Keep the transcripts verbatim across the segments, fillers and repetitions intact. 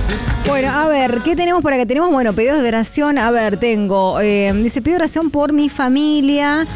Bueno, a ver, ¿qué tenemos por acá? Tenemos, bueno, pedidos de oración. A ver, tengo, eh, dice, pido oración por mi familia.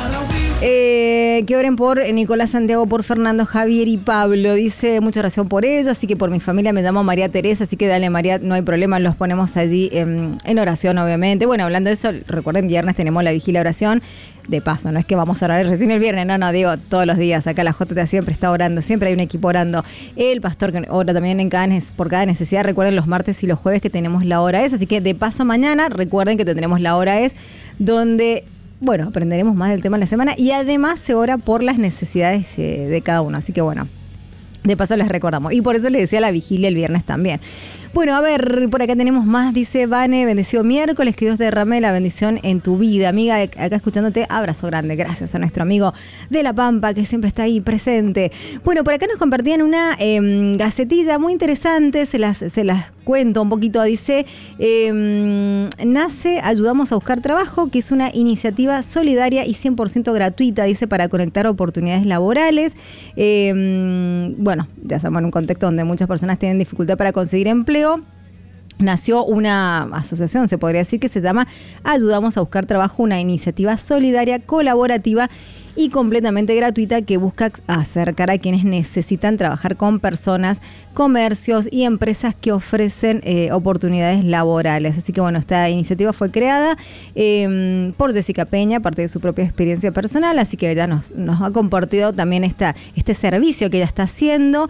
Eh, que oren por Nicolás Santiago, por Fernando, Javier y Pablo. Dice, mucha oración por ellos, así que por mi familia me llamo María Teresa, así que dale María, no hay problema, los ponemos allí en, en oración, obviamente. Bueno, hablando de eso, recuerden, viernes tenemos la vigilia oración. De paso, no es que vamos a orar recién el viernes, no, no, digo, todos los días, acá la J T A siempre está orando, siempre hay un equipo orando. El pastor que ora también en cada, por cada necesidad, recuerden los martes y los jueves que tenemos la hora es, así que de paso mañana, recuerden que tendremos la hora es, donde... Bueno, aprenderemos más del tema de la semana y además se ora por las necesidades eh, de cada uno. Así que bueno, de paso les recordamos. Y por eso les decía la vigilia el viernes también. Bueno, a ver, por acá tenemos más, dice Vane, bendecido miércoles, que Dios derrame la bendición en tu vida. Amiga, acá escuchándote, abrazo grande, gracias a nuestro amigo de La Pampa, que siempre está ahí presente. Bueno, por acá nos compartían una eh, gacetilla muy interesante, se las, se las cuento un poquito, dice, eh, nace Ayudamos a Buscar Trabajo, que es una iniciativa solidaria y cien por ciento gratuita, dice, para conectar oportunidades laborales. Eh, bueno, ya sabemos, en un contexto donde muchas personas tienen dificultad para conseguir empleo, nació una asociación, se podría decir, que se llama Ayudamos a Buscar Trabajo, una iniciativa solidaria, colaborativa y completamente gratuita que busca acercar a quienes necesitan trabajar con personas, comercios y empresas que ofrecen eh, oportunidades laborales. Así que bueno, esta iniciativa fue creada eh, por Jessica Peña, parte de su propia experiencia personal, así que ella nos, nos ha compartido también esta, este servicio que ella está haciendo.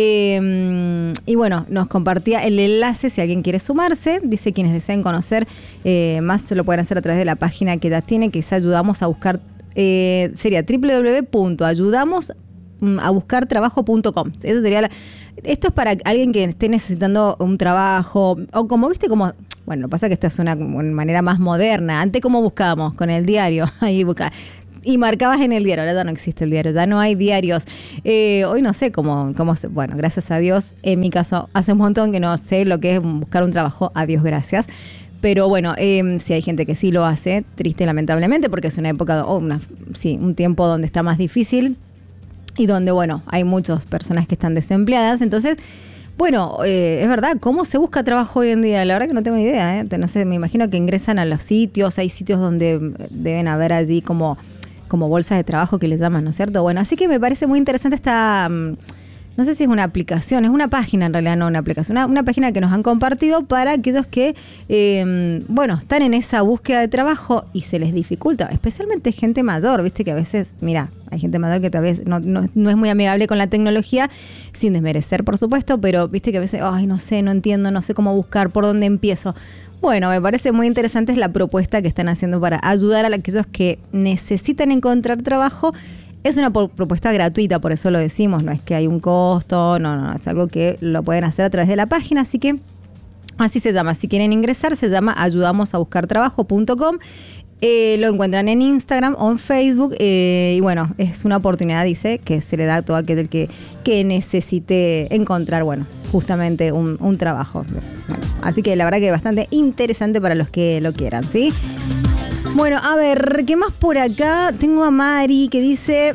Eh, y bueno, nos compartía el enlace si alguien quiere sumarse. Dice, quienes deseen conocer eh, más se lo pueden hacer a través de la página que ella tiene, que es Ayudamos a Buscar Eh, sería doble u doble u doble u punto ayudamos a buscar trabajo punto com. Eso sería la, esto es para alguien que esté necesitando un trabajo, o como viste, como, bueno, lo que pasa es que esta es una, una manera más moderna. Antes, ¿cómo buscábamos? Con el diario, ahí buscaba. Y marcabas en el diario, ahora ya no existe el diario, ya no hay diarios. Eh, hoy no sé cómo, cómo, bueno, gracias a Dios, en mi caso, hace un montón que no sé lo que es buscar un trabajo, a Dios gracias. Pero bueno, eh, sí hay gente que sí lo hace, triste y lamentablemente, porque es una época, o oh, una, sí, un tiempo donde está más difícil y donde, bueno, hay muchas personas que están desempleadas. Entonces, bueno, eh, es verdad, ¿cómo se busca trabajo hoy en día? La verdad que no tengo ni idea, ¿eh? No sé, me imagino que ingresan a los sitios, hay sitios donde deben haber allí como, como bolsas de trabajo que les llaman, ¿no es cierto? Bueno, así que me parece muy interesante esta... No sé si es una aplicación, es una página en realidad, no una aplicación, una, una página que nos han compartido para aquellos que, eh, bueno, están en esa búsqueda de trabajo y se les dificulta, especialmente gente mayor, viste que a veces, mira, hay gente mayor que tal vez no, no, no es muy amigable con la tecnología, sin desmerecer, por supuesto, pero viste que a veces, ay, no sé, no entiendo, no sé cómo buscar, por dónde empiezo. Bueno, me parece muy interesante la propuesta que están haciendo para ayudar a aquellos que necesitan encontrar trabajo. Es una propuesta gratuita, por eso lo decimos, no es que hay un costo, no, no, es algo que lo pueden hacer a través de la página, así que así se llama. Si quieren ingresar, se llama ayudamos a buscar trabajo punto com. Eh, lo encuentran en Instagram o en Facebook eh, y bueno, es una oportunidad, dice, que se le da a todo aquel que, que necesite encontrar, bueno, justamente un, un trabajo. Bueno, así que la verdad que es bastante interesante para los que lo quieran, ¿sí? Bueno, a ver, ¿qué más por acá? Tengo a Mari que dice...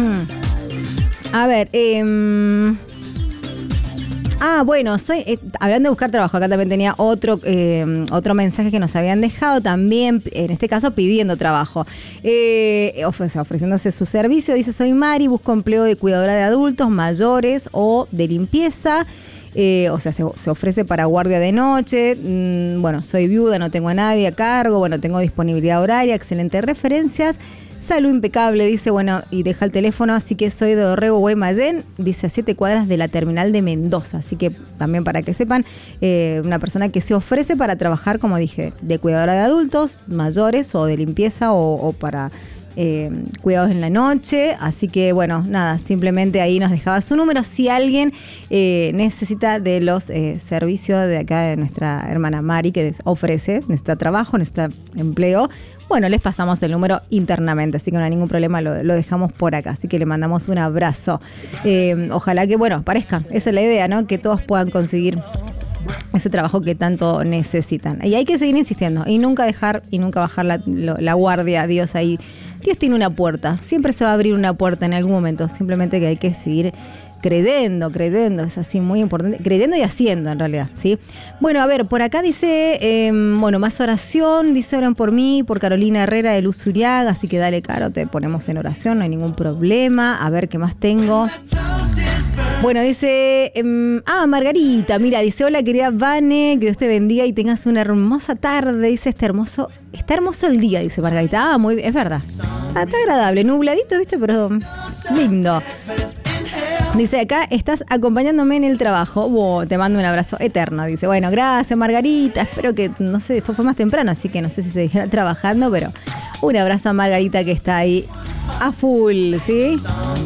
a ver, eh... Ah, bueno, soy eh, hablando de buscar trabajo, acá también tenía otro eh, otro mensaje que nos habían dejado, también, en este caso, pidiendo trabajo. Eh, ofre- ofreciéndose su servicio, dice, soy Mari, busco empleo de cuidadora de adultos mayores o de limpieza. Eh, o sea, se, se ofrece para guardia de noche. Mm, bueno, soy viuda, no tengo a nadie a cargo. Bueno, tengo disponibilidad horaria, excelentes referencias. Salud impecable, dice, bueno, y deja el teléfono, así que soy de Dorrego, Guaymallén, dice, a siete cuadras de la terminal de Mendoza. Así que también para que sepan, eh, una persona que se ofrece para trabajar, como dije, de cuidadora de adultos mayores o de limpieza o, o para... Eh, cuidados en la noche, así que bueno, nada, simplemente ahí nos dejaba su número si alguien eh, necesita de los eh, servicios de acá de nuestra hermana Mari, que ofrece, necesita trabajo, necesita empleo. Bueno, les pasamos el número internamente, así que no hay ningún problema, lo, lo dejamos por acá, así que le mandamos un abrazo. Eh, ojalá que, bueno, parezca, esa es la idea, ¿no? Que todos puedan conseguir ese trabajo que tanto necesitan. Y hay que seguir insistiendo y nunca dejar y nunca bajar la, la guardia. Dios ahí, Dios tiene una puerta, siempre se va a abrir una puerta en algún momento, simplemente que hay que seguir creyendo, creyendo, es así muy importante, creyendo y haciendo en realidad, ¿sí? Bueno, a ver, por acá dice, eh, bueno, más oración, dice oran por mí, por Carolina Herrera de Luz Uriaga, así que dale, Caro, te ponemos en oración, no hay ningún problema. A ver, ¿qué más tengo? Bueno, dice, eh, ah, Margarita, mira, dice, hola querida Vane, que Dios te bendiga y tengas una hermosa tarde, dice, está hermoso, está hermoso el día, dice Margarita, ah, muy bien, es verdad, ah, está agradable, nubladito, viste, pero lindo. Dice, acá estás acompañándome en el trabajo, wow, te mando un abrazo eterno, dice, bueno, gracias Margarita, espero que, no sé, esto fue más temprano, así que no sé si se seguirá trabajando, pero un abrazo a Margarita que está ahí a full, ¿sí?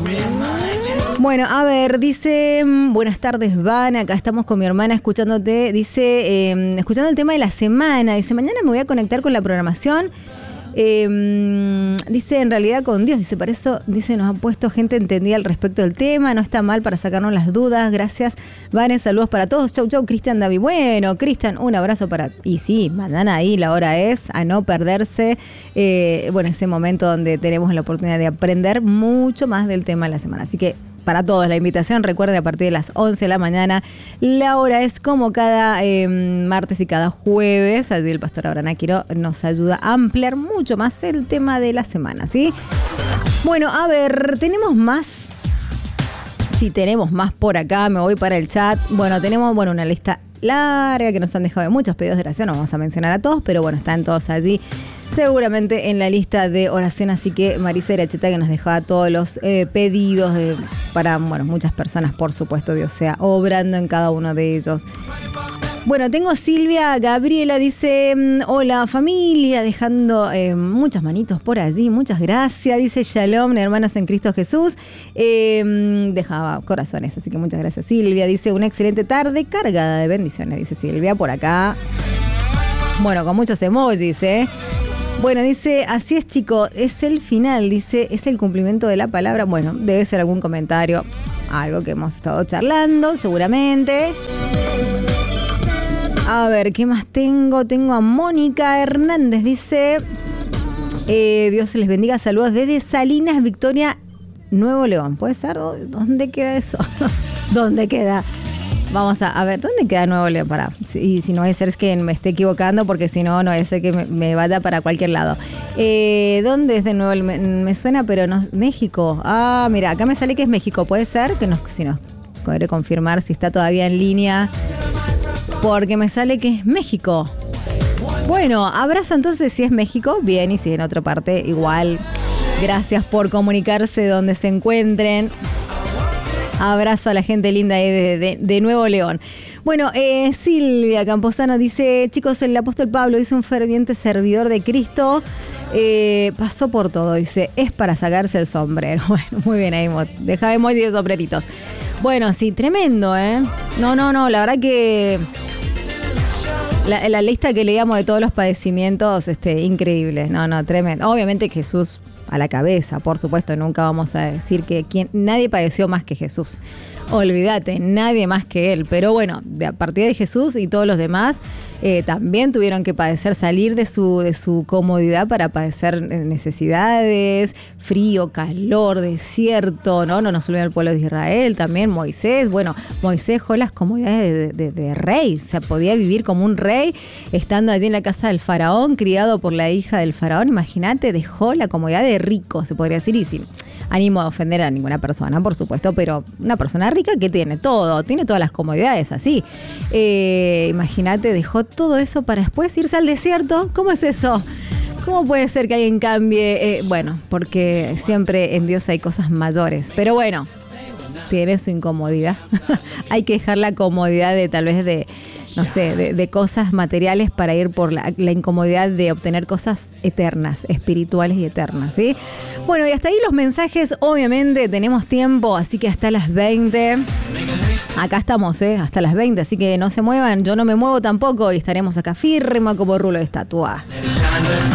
Bueno, a ver, dice, buenas tardes, Van, acá estamos con mi hermana escuchándote, dice, eh, escuchando el tema de la semana, dice, mañana me voy a conectar con la programación, eh, dice, en realidad con Dios, dice, para eso, dice, nos han puesto gente entendida al respecto del tema, no está mal para sacarnos las dudas, gracias, Van, saludos para todos, chau, chau, Cristian David, bueno, Cristian, un abrazo para, y sí, mañana ahí, la hora es, a no perderse, eh, bueno, ese momento donde tenemos la oportunidad de aprender mucho más del tema de la semana, así que, para todos, la invitación, recuerden, a partir de las once de la mañana, la hora es como cada eh, martes y cada jueves, allí el pastor Abraham Aquino nos ayuda a ampliar mucho más el tema de la semana, ¿sí? Bueno, a ver, tenemos más, sí, tenemos más por acá, me voy para el chat, bueno, tenemos, bueno, una lista larga que nos han dejado de muchos pedidos de oración, no vamos a mencionar a todos, pero bueno, están todos allí. Seguramente en la lista de oración, así que Marisa Iracheta que nos dejaba todos los eh, pedidos de, para, bueno, muchas personas, por supuesto, Dios sea obrando en cada uno de ellos. Bueno, tengo Silvia Gabriela, dice, hola familia, dejando eh, muchas manitos por allí, muchas gracias, dice Shalom, hermanos en Cristo Jesús, eh, dejaba corazones, así que muchas gracias Silvia, dice, una excelente tarde cargada de bendiciones, dice Silvia, por acá, bueno, con muchos emojis, ¿eh? Bueno, dice, así es chico, es el final, dice, es el cumplimiento de la palabra. Bueno, debe ser algún comentario, algo que hemos estado charlando, seguramente. A ver, ¿qué más tengo? Tengo a Mónica Hernández, dice, eh, Dios se les bendiga, saludos desde Salinas, Victoria, Nuevo León. ¿Puede ser? ¿Dónde queda eso? ¿Dónde queda? Vamos a, a ver, ¿dónde queda Nuevo León? Para, y si no va a ser es que me esté equivocando, porque si no, no va a ser que me, me vaya para cualquier lado. Eh, ¿Dónde es de Nuevo León? Me, me suena, pero no, México. Ah, mira, acá me sale que es México. Puede ser que nos, si nos podré confirmar si está todavía en línea, porque me sale que es México. Bueno, abrazo entonces si es México, bien, y si en otra parte, igual. Gracias por comunicarse donde se encuentren. Abrazo a la gente linda de, de, de Nuevo León. Bueno, eh, Silvia Camposano dice, chicos, el apóstol Pablo dice un ferviente servidor de Cristo, eh, pasó por todo, dice, es para sacarse el sombrero. Bueno, muy bien ahí, déjame muy diez sombreritos. Bueno, sí, tremendo, ¿eh? No, no, no, la verdad que la, la lista que leíamos de todos los padecimientos, este, increíble, no, no, tremendo. Obviamente Jesús a la cabeza, por supuesto, nunca vamos a decir que quien, nadie padeció más que Jesús. Olvídate, nadie más que él. Pero bueno, de, a partir de Jesús y todos los demás eh, también tuvieron que padecer, salir de su, de su comodidad para padecer necesidades, frío, calor, desierto, ¿no? No nos olvidemos el pueblo de Israel, también Moisés. Bueno, Moisés dejó las comodidades de, de, de rey, o sea, podía vivir como un rey estando allí en la casa del faraón, criado por la hija del faraón. Imagínate, dejó la comodidad de rico, se podría decir, y sin ánimo de ofender a ninguna persona, por supuesto, pero una persona rica que tiene todo, tiene todas las comodidades así. Eh, imagínate, dejó todo eso para después irse al desierto. ¿Cómo es eso? ¿Cómo puede ser que alguien cambie? Eh, bueno, porque siempre en Dios hay cosas mayores, pero bueno, tiene su incomodidad. Hay que dejar la comodidad de tal vez de, no sé, de, de cosas materiales para ir por la, la incomodidad de obtener cosas eternas, espirituales y eternas, ¿sí? Bueno, y hasta ahí los mensajes, obviamente tenemos tiempo, así que hasta las veinte. Acá estamos, ¿eh? Hasta las veinte, así que no se muevan, yo no me muevo tampoco y estaremos acá firme como rulo de estatua.